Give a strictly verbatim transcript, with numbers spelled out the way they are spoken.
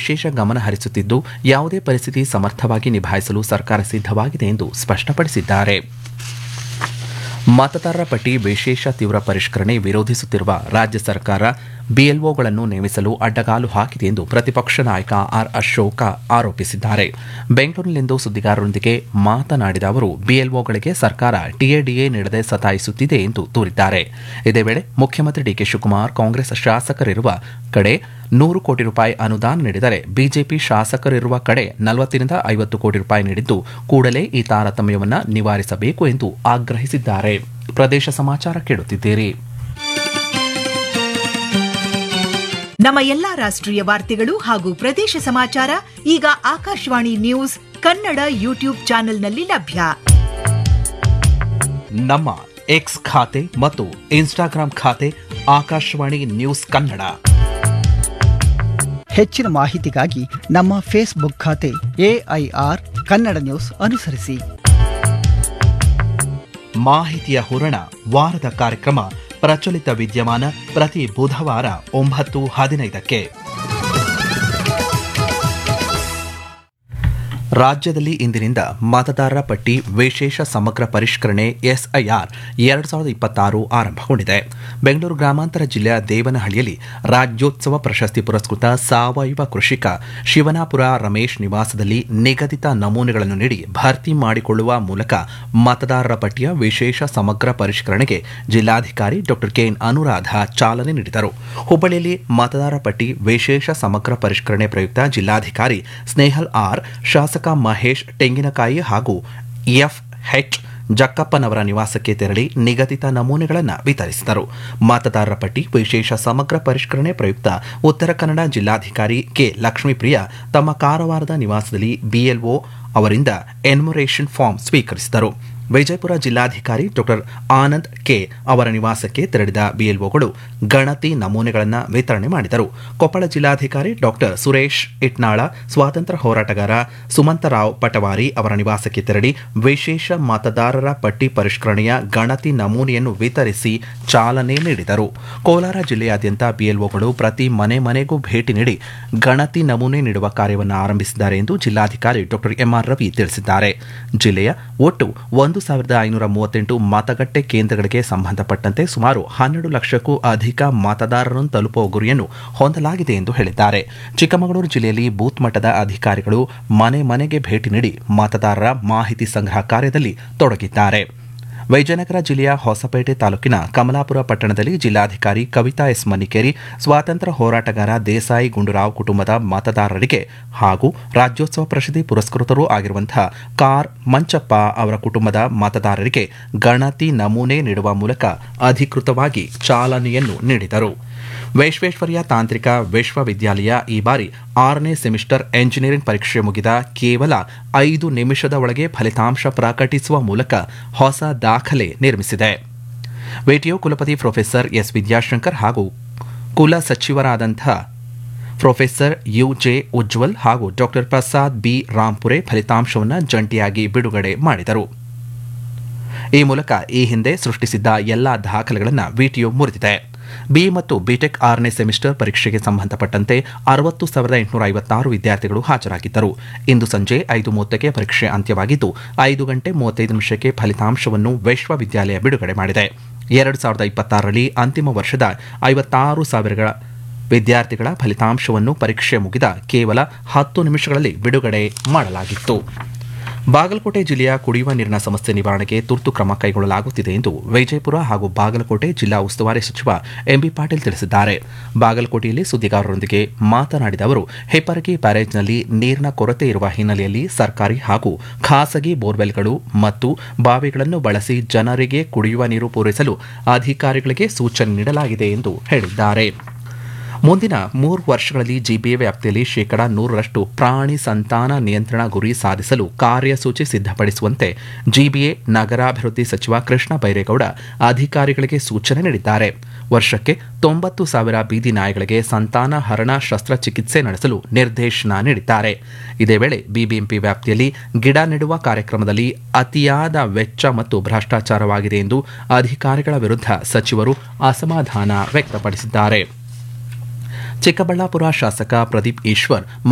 ವಿಶೇಷ ಗಮನ ಹರಿಸುತ್ತಿದ್ದು ಯಾವುದೇ ಪರಿಸ್ಥಿತಿ ಸಮರ್ಥವಾಗಿ ನಿಭಾಯಿಸಲು ಸರ್ಕಾರ ಸಿದ್ಧವಾಗಿದೆ ಎಂದು ಸ್ಪಷ್ಟಪಡಿಸಿದ್ದಾರೆ. ಮತದಾರರ ಪಟ್ಟಿ ವಿಶೇಷ ತೀವ್ರ ಪರಿಷ್ಕರಣೆ ವಿರೋಧಿಸುತ್ತಿರುವ ರಾಜ್ಯ ಸರ್ಕಾರ ಬಿಎಲ್ಒಗಳನ್ನು ನೇಮಿಸಲು ಅಡ್ಡಗಾಲು ಹಾಕಿದೆ ಎಂದು ಪ್ರತಿಪಕ್ಷ ನಾಯಕ ಆರ್ ಅಶೋಕ ಆರೋಪಿಸಿದ್ದಾರೆ. ಬೆಂಗಳೂರಿನಲ್ಲಿಂದು ಸುದ್ದಿಗಾರರೊಂದಿಗೆ ಮಾತನಾಡಿದ ಅವರು ಬಿಎಲ್ಒಗಳಿಗೆ ಸರ್ಕಾರ ಟಿಎಡಿಎ ನೀಡದೆ ಸತಾಯಿಸುತ್ತಿದೆ ಎಂದು ದೂರಿದ್ದಾರೆ. ಇದೇ ವೇಳೆ ಮುಖ್ಯಮಂತ್ರಿ ಡಿಕೆ ಶಿವಕುಮಾರ್ ಕಾಂಗ್ರೆಸ್ ಶಾಸಕರಿರುವ ಕಡೆ ನೂರು ಕೋಟಿ ರೂಪಾಯಿ ಅನುದಾನ ನೀಡಿದರೆ ಬಿಜೆಪಿ ಶಾಸಕರಿರುವ ಕಡೆ ನಲವತ್ತರಿಂದ ಐವತ್ತು ಕೋಟಿ ರೂಪಾಯಿ ನೀಡಿದ್ದು ಕೂಡಲೇ ಈ ತಾರತಮ್ಯವನ್ನು ನಿವಾರಿಸಬೇಕು ಎಂದು ಆಗ್ರಹಿಸಿದ್ದಾರೆ. ಪ್ರದೇಶ ಸಮಾಚಾರ ಕೇಳುತ್ತಿದ್ದೀರಿ. ನಮ್ಮ ಎಲ್ಲಾ ರಾಷ್ಟ್ರೀಯ ವಾರ್ತೆಗಳು ಹಾಗೂ ಪ್ರದೇಶ ಸಮಾಚಾರ ಈಗ ಆಕಾಶವಾಣಿ ನ್ಯೂಸ್ ಕನ್ನಡ ಯೂಟ್ಯೂಬ್ ಚಾನೆಲ್ನಲ್ಲಿ ಲಭ್ಯ. ನಮ್ಮ ಎಕ್ಸ್ ಖಾತೆ ಮತ್ತು ಇನ್ಸ್ಟಾಗ್ರಾಂ ಖಾತೆ ಆಕಾಶವಾಣಿ ನ್ಯೂಸ್ ಕನ್ನಡ. ಹೆಚ್ಚಿನ ಮಾಹಿತಿಗಾಗಿ ನಮ್ಮ ಫೇಸ್ಬುಕ್ ಖಾತೆ ಎಐಆರ್ ಕನ್ನಡ ನ್ಯೂಸ್ ಅನುಸರಿಸಿ. ಮಾಹಿತಿಯ ಹೂರಣ ವಾರದ ಕಾರ್ಯಕ್ರಮ ಪ್ರಚಲಿತ ವಿದ್ಯಮಾನ ಪ್ರತಿ ಬುಧವಾರ ಒಂಬತ್ತು ಹದಿನೈದಕ್ಕೆ. ರಾಜ್ಯದಲ್ಲಿ ಇಂದಿನಿಂದ ಮತದಾರರ ಪಟ್ಟಿ ವಿಶೇಷ ಸಮಗ್ರ ಪರಿಷ್ಕರಣೆ ಎಸ್ಐಆರ್ ಎರಡು ಸಾವಿರದ ಇಪ್ಪತ್ತಾರು ಆರಂಭಗೊಂಡಿದೆ. ಬೆಂಗಳೂರು ಗ್ರಾಮಾಂತರ ಜಿಲ್ಲೆಯ ದೇವನಹಳ್ಳಿಯಲ್ಲಿ ರಾಜ್ಯೋತ್ಸವ ಪ್ರಶಸ್ತಿ ಪುರಸ್ಕೃತ ಸಾವಯವ ಕೃಷಿಕ ಶಿವನಾಪುರ ರಮೇಶ್ ನಿವಾಸದಲ್ಲಿ ನಿಗದಿತ ನಮೂನೆಗಳನ್ನು ನೀಡಿ ಭರ್ತಿ ಮಾಡಿಕೊಳ್ಳುವ ಮೂಲಕ ಮತದಾರರ ಪಟ್ಟಿಯ ವಿಶೇಷ ಸಮಗ್ರ ಪರಿಷ್ಕರಣೆಗೆ ಜಿಲ್ಲಾಧಿಕಾರಿ ಡಾ ಕೆಎನ್ ಅನುರಾಧ ಚಾಲನೆ ನೀಡಿದರು. ಹುಬ್ಬಳ್ಳಿಯಲ್ಲಿ ಮತದಾರರ ಪಟ್ಟಿ ವಿಶೇಷ ಸಮಗ್ರ ಪರಿಷ್ಕರಣೆ ಪ್ರಯುಕ್ತ ಜಿಲ್ಲಾಧಿಕಾರಿ ಸ್ನೇಹಲ್ ಆರ್, ಶಾಸಕ ಮಹೇಶ್ ತೆಂಗಿನಕಾಯಿ ಹಾಗೂ ಎಫ್ಎಚ್ ಜಕ್ಕಪ್ಪನವರ ನಿವಾಸಕ್ಕೆ ತೆರಳಿ ನಿಗದಿತ ನಮೂನೆಗಳನ್ನು ವಿತರಿಸಿದರು. ಮತದಾರರ ಪಟ್ಟಿ ವಿಶೇಷ ಸಮಗ್ರ ಪರಿಷ್ಕರಣೆ ಪ್ರಯುಕ್ತ ಉತ್ತರ ಕನ್ನಡ ಜಿಲ್ಲಾಧಿಕಾರಿ ಕೆ ಲಕ್ಷ್ಮೀಪ್ರಿಯ ತಮ್ಮ ಕಾರವಾರದ ನಿವಾಸದಲ್ಲಿ ಬಿಎಲ್ಒ ಅವರಿಂದ ಎನ್ಯುಮರೇಷನ್ ಫಾರ್ಮ್ ಸ್ವೀಕರಿಸಿದರು. ವಿಜಯಪುರ ಜಿಲ್ಲಾಧಿಕಾರಿ ಡಾ ಆನಂದ್ ಕೆ ಅವರ ನಿವಾಸಕ್ಕೆ ತೆರಳಿದ ಬಿಎಲ್ಒಗಳು ಗಣತಿ ನಮೂನೆಗಳನ್ನು ವಿತರಣೆ ಮಾಡಿದರು. ಕೊಪ್ಪಳ ಜಿಲ್ಲಾಧಿಕಾರಿ ಡಾ ಸುರೇಶ್ ಇಟ್ನಾಳ ಸ್ವಾತಂತ್ರ್ಯ ಹೋರಾಟಗಾರ ಸುಮಂತರಾವ್ ಪಟವಾರಿ ಅವರ ನಿವಾಸಕ್ಕೆ ತೆರಳಿ ವಿಶೇಷ ಮತದಾರರ ಪಟ್ಟಿ ಪರಿಷ್ಕರಣೆಯ ಗಣತಿ ನಮೂನೆಯನ್ನು ವಿತರಿಸಿ ಚಾಲನೆ ನೀಡಿದರು. ಕೋಲಾರ ಜಿಲ್ಲೆಯಾದ್ಯಂತ ಬಿಎಲ್ಒಗಳು ಪ್ರತಿ ಮನೆ ಮನೆಗೂ ಭೇಟಿ ನೀಡಿ ಗಣತಿ ನಮೂನೆ ನೀಡುವ ಕಾರ್ಯವನ್ನು ಆರಂಭಿಸಿದ್ದಾರೆ ಎಂದು ಜಿಲ್ಲಾಧಿಕಾರಿ ಡಾ ಎಂಆರ್ ರವಿ ತಿಳಿಸಿದ್ದಾರೆ. ಜಿಲ್ಲೆಯ ಒಟ್ಟು ಒಂದು ಸಾವಿರದ ಐನೂರ ಮೂವತ್ತೆಂಟು ಮತಗಟ್ಟೆ ಕೇಂದ್ರಗಳಿಗೆ ಸಂಬಂಧಪಟ್ಟಂತೆ ಸುಮಾರು ಹನ್ನೆರಡು ಲಕ್ಷಕ್ಕೂ ಅಧಿಕ ಮತದಾರರನ್ನು ತಲುಪುವ ಗುರಿಯನ್ನು ಹೊಂದಲಾಗಿದೆ ಎಂದು ಹೇಳಿದ್ದಾರೆ. ಚಿಕ್ಕಮಗಳೂರು ಜಿಲ್ಲೆಯಲ್ಲಿ ಬೂತ್ ಮಟ್ಟದ ಅಧಿಕಾರಿಗಳು ಮನೆ ಮನೆಗೆ ಭೇಟಿ ನೀಡಿ ಮತದಾರರ ಮಾಹಿತಿ ಸಂಗ್ರಹ ಕಾರ್ಯದಲ್ಲಿ ತೊಡಗಿದ್ದಾರೆ. ವಿಜಯನಗರ ಜಿಲ್ಲೆಯ ಹೊಸಪೇಟೆ ತಾಲೂಕಿನ ಕಮಲಾಪುರ ಪಟ್ಟಣದಲ್ಲಿ ಜಿಲ್ಲಾಧಿಕಾರಿ ಕವಿತಾ ಎಸ್ ಮನ್ನಿಕೇರಿ ಸ್ವಾತಂತ್ರ್ಯ ಹೋರಾಟಗಾರ ದೇಸಾಯಿ ಗುಂಡೂರಾವ್ ಕುಟುಂಬದ ಮತದಾರರಿಗೆ ಹಾಗೂ ರಾಜ್ಯೋತ್ಸವ ಪ್ರಶಸ್ತಿ ಪುರಸ್ಕೃತರೂ ಆಗಿರುವಂತಹ ಕಾರ್ ಮಂಚಪ್ಪ ಅವರ ಕುಟುಂಬದ ಮತದಾರರಿಗೆ ಗಣತಿ ನಮೂನೆ ನೀಡುವ ಮೂಲಕ ಅಧಿಕೃತವಾಗಿ ಚಾಲನೆಯನ್ನು ನೀಡಿದರು. ವಿಶ್ವೇಶ್ವರಯ್ಯ ತಾಂತ್ರಿಕ ವಿಶ್ವವಿದ್ಯಾಲಯ ಈ ಬಾರಿ ಆರನೇ ಸೆಮಿಸ್ಟರ್ ಎಂಜಿನಿಯರಿಂಗ್ ಪರೀಕ್ಷೆ ಮುಗಿದ ಕೇವಲ ಐದು ನಿಮಿಷದ ಒಳಗೆ ಫಲಿತಾಂಶ ಪ್ರಕಟಿಸುವ ಮೂಲಕ ಹೊಸ ದಾಖಲೆ ನಿರ್ಮಿಸಿದೆ. ವಿಟಿಯು ಕುಲಪತಿ ಪ್ರೊಫೆಸರ್ ಎಸ್ ವಿದ್ಯಾಶಂಕರ್ ಹಾಗೂ ಕುಲ ಸಚಿವರಾದಂಥ ಪ್ರೊಫೆಸರ್ ಯುಜೆ ಉಜ್ವಲ್ ಹಾಗೂ ಡಾಕ್ಟರ್ ಪ್ರಸಾದ್ ಬಿ ರಾಂಪುರೆ ಫಲಿತಾಂಶವನ್ನು ಜಂಟಿಯಾಗಿ ಬಿಡುಗಡೆ ಮಾಡಿದರು. ಈ ಮೂಲಕ ಈ ಹಿಂದೆ ಸೃಷ್ಟಿಸಿದ್ದ ಎಲ್ಲಾ ದಾಖಲೆಗಳನ್ನು ವಿಟಿಯು ಮುರಿದಿದೆ. ಬಿ ಮತ್ತು ಬಿಟೆಕ್ ಆರನೇ ಸೆಮಿಸ್ಟರ್ ಪರೀಕ್ಷೆಗೆ ಸಂಬಂಧಪಟ್ಟಂತೆ ಅರವತ್ತು ಸಾವಿರದ ಎಂಟುನೂರ ಐವತ್ತಾರು ವಿದ್ಯಾರ್ಥಿಗಳು ಹಾಜರಾಗಿದ್ದರು. ಇಂದು ಸಂಜೆ ಐದು ಮೂವತ್ತಕ್ಕೆ ಪರೀಕ್ಷೆ ಅಂತ್ಯವಾಗಿದ್ದು ಐದು ಗಂಟೆ ಮೂವತ್ತೈದು ನಿಮಿಷಕ್ಕೆ ಫಲಿತಾಂಶವನ್ನು ವಿಶ್ವವಿದ್ಯಾಲಯ ಬಿಡುಗಡೆ ಮಾಡಿದೆ. ಎರಡು ಸಾವಿರದ ಇಪ್ಪತ್ತಾರರಲ್ಲಿ ಅಂತಿಮ ವರ್ಷದ ಐವತ್ತಾರು ಸಾವಿರ ವಿದ್ಯಾರ್ಥಿಗಳ ಫಲಿತಾಂಶವನ್ನು ಪರೀಕ್ಷೆ ಮುಗಿದ ಕೇವಲ ಹತ್ತು ನಿಮಿಷಗಳಲ್ಲಿ ಬಿಡುಗಡೆ ಮಾಡಲಾಗಿತ್ತು. ಬಾಗಲಕೋಟೆ ಜಿಲ್ಲೆಯ ಕುಡಿಯುವ ನೀರಿನ ಸಮಸ್ಯೆ ನಿವಾರಣೆಗೆ ತುರ್ತು ಕ್ರಮ ಕೈಗೊಳ್ಳಲಾಗುತ್ತಿದೆ ಎಂದು ವಿಜಯಪುರ ಹಾಗೂ ಬಾಗಲಕೋಟೆ ಜಿಲ್ಲಾ ಉಸ್ತುವಾರಿ ಸಚಿವ ಎಂಬಿ ಪಾಟೀಲ್ ತಿಳಿಸಿದ್ದಾರೆ. ಬಾಗಲಕೋಟೆಯಲ್ಲಿ ಸುದ್ದಿಗಾರರೊಂದಿಗೆ ಮಾತನಾಡಿದ ಅವರು, ಹೆಪ್ಪರಗಿ ಬ್ಯಾರೇಜ್ನಲ್ಲಿ ನೀರಿನ ಕೊರತೆ ಇರುವ ಹಿನ್ನೆಲೆಯಲ್ಲಿ ಸರ್ಕಾರಿ ಹಾಗೂ ಖಾಸಗಿ ಬೋರ್ವೆಲ್ಗಳು ಮತ್ತು ಬಾವಿಗಳನ್ನು ಬಳಸಿ ಜನರಿಗೆ ಕುಡಿಯುವ ನೀರು ಪೂರೈಸಲು ಅಧಿಕಾರಿಗಳಿಗೆ ಸೂಚನೆ ನೀಡಲಾಗಿದೆ ಎಂದು ಹೇಳಿದ್ದಾರೆ. ಮುಂದಿನ ಮೂರು ವರ್ಷಗಳಲ್ಲಿ ಜಿಬಿಎ ವ್ಯಾಪ್ತಿಯಲ್ಲಿ ಶೇಕಡಾ ನೂರರಷ್ಟು ಪ್ರಾಣಿ ಸಂತಾನ ನಿಯಂತ್ರಣ ಗುರಿ ಸಾಧಿಸಲು ಕಾರ್ಯಸೂಚಿ ಸಿದ್ಧಪಡಿಸುವಂತೆ ಜಿಬಿಎ ನಗರಾಭಿವೃದ್ಧಿ ಸಚಿವ ಕೃಷ್ಣ ಬೈರೇಗೌಡ ಅಧಿಕಾರಿಗಳಿಗೆ ಸೂಚನೆ ನೀಡಿದ್ದಾರೆ. ವರ್ಷಕ್ಕೆ ತೊಂಬತ್ತು ಸಾವಿರ ಬೀದಿ ನಾಯಿಗಳಿಗೆ ಸಂತಾನ ಹರಣ ಶಸ್ತ್ರಚಿಕಿತ್ಸೆ ನಡೆಸಲು ನಿರ್ದೇಶನ ನೀಡಿದ್ದಾರೆ. ಇದೇ ವೇಳೆ ಬಿಬಿಎಂಪಿ ವ್ಯಾಪ್ತಿಯಲ್ಲಿ ಗಿಡ ನೆಡುವ ಕಾರ್ಯಕ್ರಮದಲ್ಲಿ ಅತಿಯಾದ ವೆಚ್ಚ ಮತ್ತು ಭ್ರಷ್ಟಾಚಾರವಾಗಿದೆ ಎಂದು ಅಧಿಕಾರಿಗಳ ವಿರುದ್ಧ ಸಚಿವರು ಅಸಮಾಧಾನ ವ್ಯಕ್ತಪಡಿಸಿದ್ದಾರೆ. ಚಿಕ್ಕಬಳ್ಳಾಪುರ ಶಾಸಕ ಪ್ರದೀಪ್ ಈಶ್ವರ್